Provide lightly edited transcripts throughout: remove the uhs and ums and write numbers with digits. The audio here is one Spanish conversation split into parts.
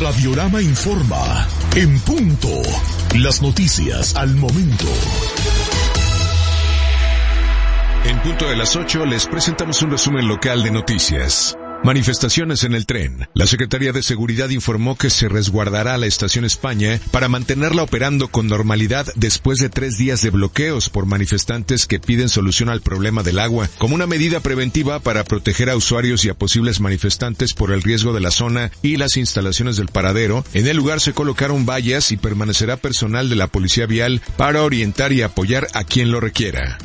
Radiorama informa. En punto. Las noticias al momento. En punto de las 8 les presentamos un resumen local de noticias. Manifestaciones en el tren. La Secretaría de Seguridad informó que se resguardará la Estación España para mantenerla operando con normalidad después de 3 días de bloqueos por manifestantes que piden solución al problema del agua, como una medida preventiva para proteger a usuarios y a posibles manifestantes por el riesgo de la zona y las instalaciones del paradero. En el lugar se colocaron vallas y permanecerá personal de la Policía Vial para orientar y apoyar a quien lo requiera.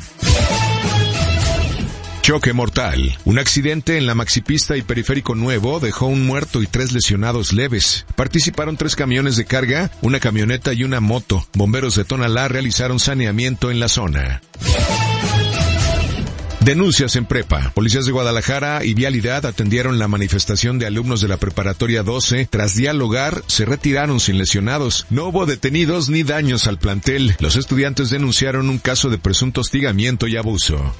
Choque mortal. Un accidente en la Maxipista y Periférico Nuevo dejó un muerto y 3 lesionados leves. Participaron 3 camiones de carga, una camioneta y una moto. Bomberos de Tonalá realizaron saneamiento en la zona. Denuncias en prepa. Policías de Guadalajara y Vialidad atendieron la manifestación de alumnos de la Preparatoria 12. Tras dialogar, se retiraron sin lesionados. No hubo detenidos ni daños al plantel. Los estudiantes denunciaron un caso de presunto hostigamiento y abuso.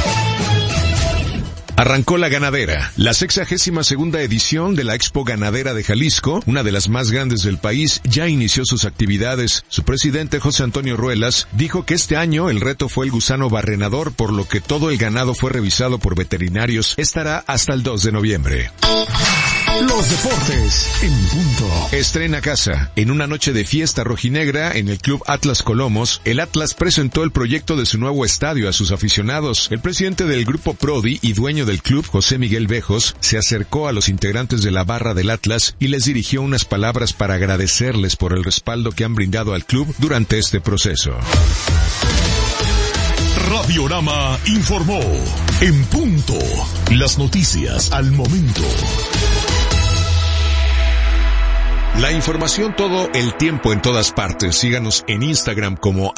Arrancó la ganadera. La 62ª edición de la Expo Ganadera de Jalisco, una de las más grandes del país, ya inició sus actividades. Su presidente, José Antonio Ruelas, dijo que este año el reto fue el gusano barrenador, por lo que todo el ganado fue revisado por veterinarios. Estará hasta el 2 de noviembre. Los deportes en punto. Estrena casa. En una noche de fiesta rojinegra en el Club Atlas Colomos, el Atlas presentó el proyecto de su nuevo estadio a sus aficionados. El presidente del Grupo Prodi y dueño del club, José Miguel Bejos, se acercó a los integrantes de la barra del Atlas y les dirigió unas palabras para agradecerles por el respaldo que han brindado al club durante este proceso. Radiorama informó. En punto. Las noticias al momento. La información todo el tiempo en todas partes. Síganos en Instagram como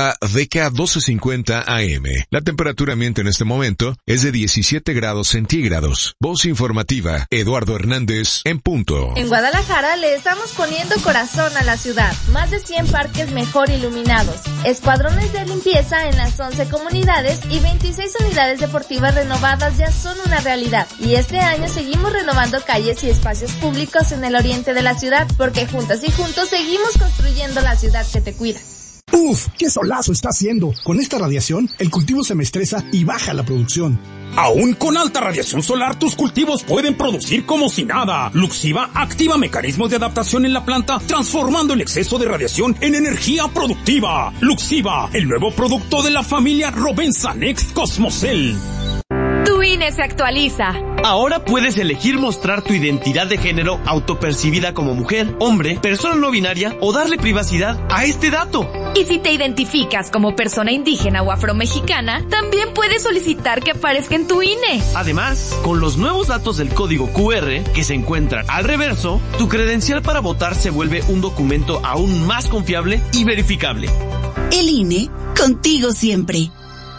@DK1250AM. La temperatura ambiente en este momento es de 17 grados centígrados. Voz informativa, Eduardo Hernández, en punto. En Guadalajara le estamos poniendo corazón a la ciudad. Más de 100 parques mejor iluminados. Escuadrones de limpieza en las 11 comunidades y 26 unidades deportivas renovadas ya son una realidad. Y este año seguimos renovando calles y espacios públicos en el oriente de la ciudad, porque juntas y juntos seguimos construyendo la ciudad que te cuida. ¡Uf! ¡Qué solazo está haciendo! Con esta radiación, el cultivo se me estresa y baja la producción. Aún con alta radiación solar, tus cultivos pueden producir como si nada. Luxiva activa mecanismos de adaptación en la planta, transformando el exceso de radiación en energía productiva. Luxiva, el nuevo producto de la familia Rovensa Next Cosmocel. Tu INE se actualiza. Ahora puedes elegir mostrar tu identidad de género autopercibida como mujer, hombre, persona no binaria o darle privacidad a este dato. Y si te identificas como persona indígena o afromexicana, también puedes solicitar que aparezca en tu INE. Además, con los nuevos datos del código QR que se encuentran al reverso, tu credencial para votar se vuelve un documento aún más confiable y verificable. El INE, contigo siempre.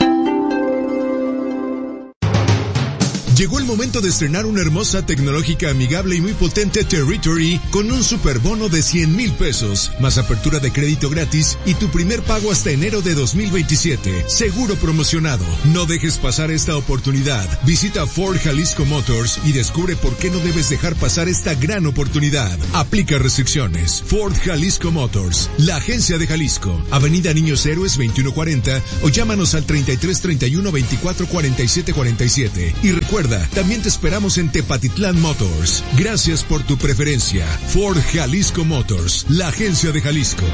Llegó el momento de estrenar una hermosa, tecnológica, amigable y muy potente Territory con un superbono de 100,000 pesos, más apertura de crédito gratis y tu primer pago hasta enero de 2027. Seguro promocionado. No dejes pasar esta oportunidad. Visita Ford Jalisco Motors y descubre por qué no debes dejar pasar esta gran oportunidad. Aplica restricciones. Ford Jalisco Motors, la agencia de Jalisco. Avenida Niños Héroes 2140 o llámanos al 3331 24 47 47. Y recuerda, también te esperamos en Tepatitlán Motors. Gracias por tu preferencia. Ford Jalisco Motors, la agencia de Jalisco.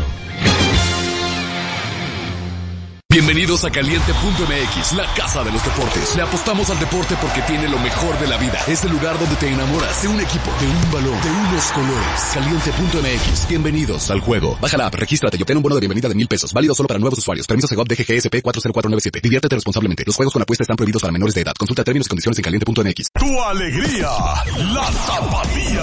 Bienvenidos a Caliente.mx, la casa de los deportes. Le apostamos al deporte porque tiene lo mejor de la vida. Es el lugar donde te enamoras de un equipo, de un balón, de unos colores. Caliente.mx, bienvenidos al juego. Baja la app, regístrate y obtén un bono de bienvenida de 1,000 pesos. Válido solo para nuevos usuarios. Permiso Segov DGGSP 40497. Diviértete responsablemente. Los juegos con apuesta están prohibidos para menores de edad. Consulta términos y condiciones en Caliente.mx. Tu alegría, la tapatía.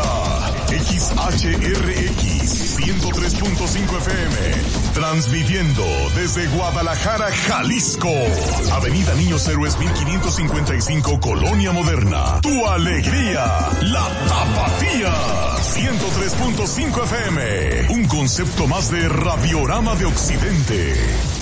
XHRX 103.5 FM. Transmitiendo desde Guadalajara, Jalisco. Avenida Niños Héroes 1555, Colonia Moderna. Tu alegría, la tapatía. 103.5 FM. Un concepto más de Radiorama de Occidente.